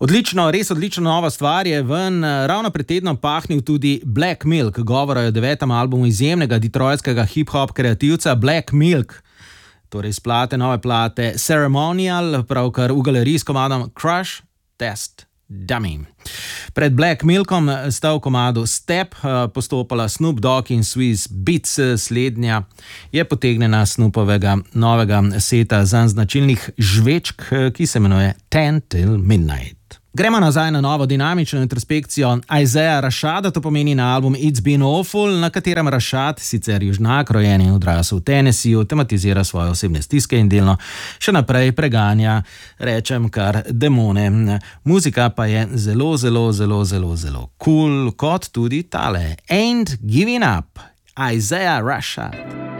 Odlično, res odlična nova stvar je ven. Ravno pred tednom pahnil tudi Black Milk, govora o 9. albumu izjemnega detroitskega hip-hop kreativca Black Milk. Torej iz nove plate Ceremonial, pravkar v galeriji s komadom Crush Test Dummy. Pred Black Milkom sta v komadu Step postopala Snoop Dogg in Swizz Beatz. Slednja je potegnjena Snoopovega novega seta za značilnih žvečk, ki se imenuje 10 Till Midnight. Gremo nazaj na novo dinamično introspekcijo Isaiah Rashada, to pomeni na album It's Been Awful, na katerem Rashad, sicer južnjak, rojen in odrasel v Tennesseeju, tematizira svoje osebne stiske in delno še naprej preganja, rečem kar demone. Muzika pa je zelo cool, kot tudi tale Ain't Giving Up, Isaiah Rashad.